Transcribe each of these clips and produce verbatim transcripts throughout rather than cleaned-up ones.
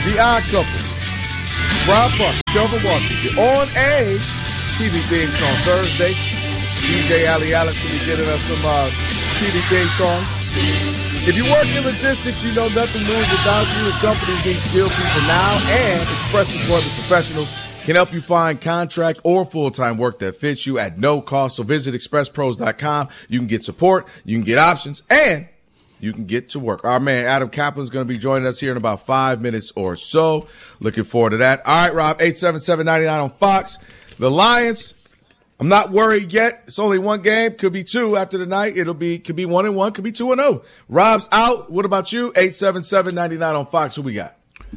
The Odd Couple. Rob Buck, Kelvin Washington. On a T V theme song Thursday. D J Ali Alex will be getting us some uh, T V theme songs. If you work in logistics, you know nothing moves without you. The companies need skilled people now, and Express Employment Professionals can help you find contract or full-time work that fits you at no cost. So visit express pros dot com. You can get support, you can get options, and you can get to work. Our man Adam Kaplan is going to be joining us here in about five minutes or so. Looking forward to that. All right, Rob, eight seven seven, nine nine on Fox. The Lions, I'm not worried yet. It's only one game. Could be two after the night. It'll be, could be one and one, could be two and oh. Rob's out. What about you? eight seven seven, nine nine on Fox. Who we got?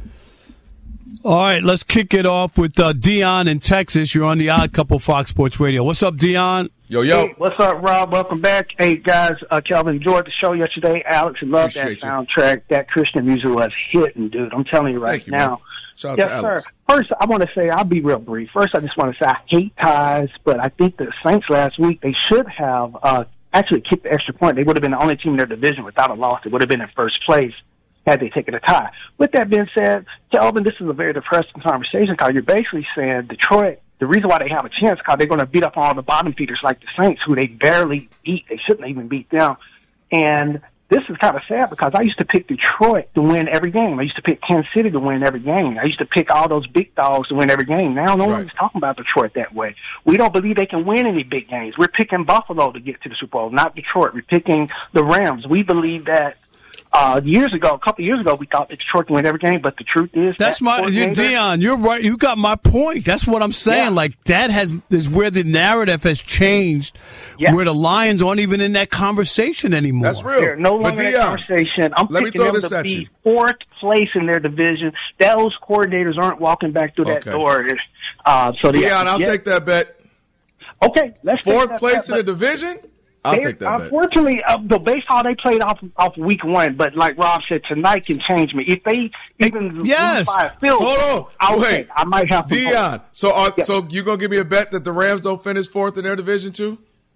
All right, let's kick it off with uh, Dion in Texas. You're on the Odd Couple Fox Sports Radio. What's up, Dion? Yo, yo. Hey, what's up, Rob? Welcome back. Hey, guys, uh, Kelvin, enjoyed the show yesterday. Alex, loved that soundtrack. You. That Christian music was hitting, dude. I'm telling you right Thank you, now. Man. Shout out yes, to Alex. sir. First, I want to say, I'll be real brief. First, I just want to say I hate ties, but I think the Saints last week, they should have uh, actually kicked the extra point. They would have been the only team in their division without a loss. They would have been in first place had they taken a tie. With that being said, Kelvin, this is a very depressing conversation because you're basically saying Detroit, the reason why they have a chance because they're going to beat up all the bottom feeders like the Saints, who they barely beat. They shouldn't even beat them. And this is kind of sad because I used to pick Detroit to win every game. I used to pick Kansas City to win every game. I used to pick all those big dogs to win every game. Now no right. one's talking about Detroit that way. We don't believe they can win any big games. We're picking Buffalo to get to the Super Bowl, not Detroit. We're picking the Rams. We believe that Uh, years ago, a couple of years ago, we thought that Detroit would win every game, but the truth is that's that my you, Dion. You're right. You got my point. That's what I'm saying. Yeah. Like that has is where the narrative has changed, yeah. where the Lions aren't even in that conversation anymore. That's real. They're no longer in that conversation. I'm let picking me throw them this to at be you. fourth place in their division. Those coordinators aren't walking back through that okay. door. Uh, so Dion, yeah, I'll yeah. take that bet. Okay, let's fourth take that place bet, in the division. I'll take that bet. Unfortunately, uh, the based how they played off off week one, but like Rob said, tonight can change me. If they even yes, lose by a field, hold on, I'll wait, take, I might have to. Dion, vote. so are, yeah. so you gonna give me a bet that the Rams don't finish fourth in their division too?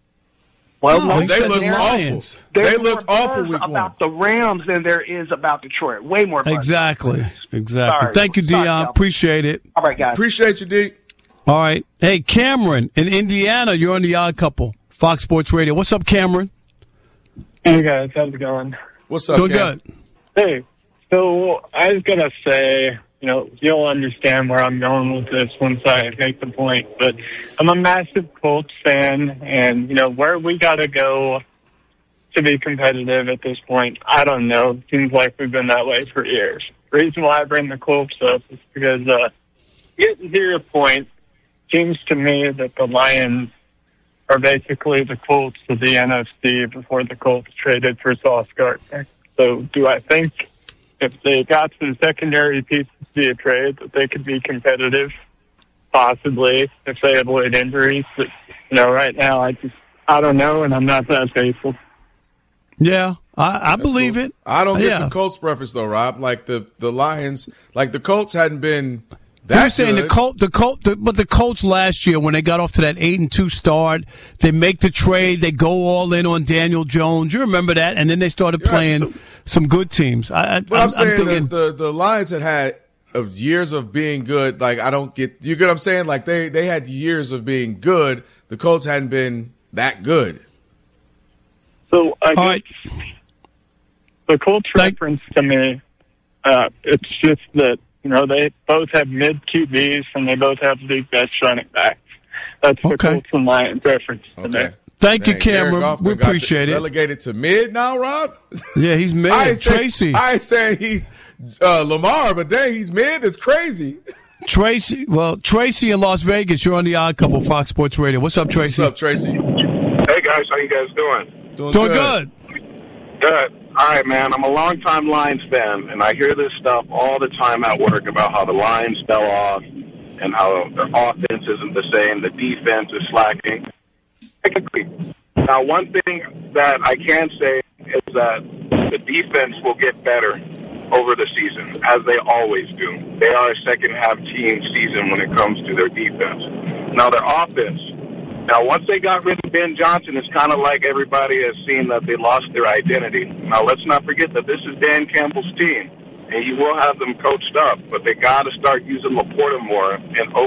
Well, no, no, they look awful. They look awful week one. About the Rams than there is about Detroit. Way more. Exactly, exactly. Sorry. Thank you, Sorry, Dion. Al. Appreciate it. All right, guys. Appreciate you, D. All right. Hey, Cameron in Indiana, you're on the Odd Couple, Fox Sports Radio. What's up, Cameron? Hey, guys. How's it going? What's up, Doing Cam? good. Hey, so I was going to say, you know, you'll understand where I'm going with this once I make the point, but I'm a massive Colts fan, and, you know, where we got to go to be competitive at this point, I don't know. It seems like we've been that way for years. The reason why I bring the Colts up is because, uh, getting to your point, seems to me that the Lions are basically the Colts of the N F C before the Colts traded for Sauce Gardner. So do I think if they got some secondary pieces via trade that they could be competitive? Possibly, if they avoid injuries. But, you know, right now, I just, I don't know, and I'm not that faithful. Yeah, I, I believe cool. it. I don't get yeah. the Colts preference, though, Rob. Like, the, the Lions, like, the Colts hadn't been You're that saying good. the Colt, the Colt, the, but the Colts last year when they got off to that eight and two start, they make the trade, they go all in on Daniel Jones. You remember that, and then they started You're playing right. some good teams. I, I, But I'm, I'm saying I'm thinking, the, the the Lions had had of years of being good. Like, I don't get you get what I'm saying. Like, they they had years of being good. The Colts hadn't been that good. So I guess right. the Colts Thank- reference to me, uh, it's just that, you know, they both have mid Q Bs and they both have league best running backs. That's the Okay. Colts and Lions reference to Okay. me. Thank Man, you, Cameron. Jared Goff We got appreciate it. Relegated to mid now, Rob. Yeah, he's mid. I ain't saying- Tracy. I ain't saying he's uh, Lamar, but dang, he's mid. It's crazy. Tracy. Well, Tracy in Las Vegas. You're on the Odd Couple, Fox Sports Radio. What's up, Tracy? What's up, Tracy? Hey, guys. How you guys doing? Doing, Doing good. good. Good. All right, man. I'm a longtime Lions fan, and I hear this stuff all the time at work about how the Lions fell off and how their offense isn't the same, the defense is slacking. I agree. Now, one thing that I can say is that the defense will get better over the season, as they always do. They are a second-half team season when it comes to their defense. Now, their offense. Now, once they got rid of Ben Johnson, it's kind of like everybody has seen that they lost their identity. Now, let's not forget that this is Dan Campbell's team. and you will have them coached up, but they got to start using Laporta more and